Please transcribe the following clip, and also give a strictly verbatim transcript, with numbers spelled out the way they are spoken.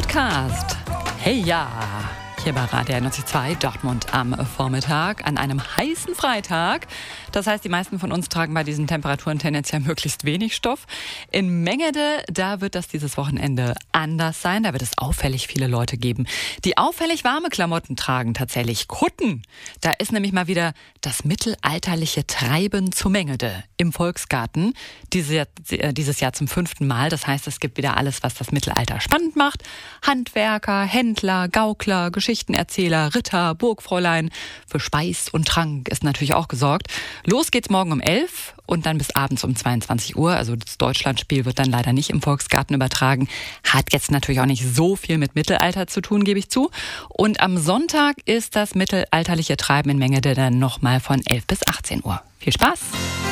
Podcast. Hey ja, hier bei Radio einundneunzig Komma zwei Dortmund am Vormittag an einem heißen Freitag. Das heißt, die meisten von uns tragen bei diesen Temperaturen tendenziell möglichst wenig Stoff. In Mengede, da wird das dieses Wochenende anders sein. Da wird es auffällig viele Leute geben, die auffällig warme Klamotten tragen, tatsächlich Kutten. Da ist nämlich mal wieder das mittelalterliche Treiben zu Mengede im Volksgarten. Diese, dieses Jahr zum fünften Mal. Das heißt, es gibt wieder alles, was das Mittelalter spannend macht. Handwerker, Händler, Gaukler, Geschichtenerzähler, Ritter, Burgfräulein. Für Speis und Trank ist natürlich auch gesorgt. Los geht's morgen um elf und dann bis abends um zweiundzwanzig Uhr. Also das Deutschlandspiel wird dann leider nicht im Volksgarten übertragen. Hat jetzt natürlich auch nicht so viel mit Mittelalter zu tun, gebe ich zu. Und am Sonntag ist das mittelalterliche Treiben in Mengede dann nochmal von elf bis achtzehn Uhr. Viel Spaß!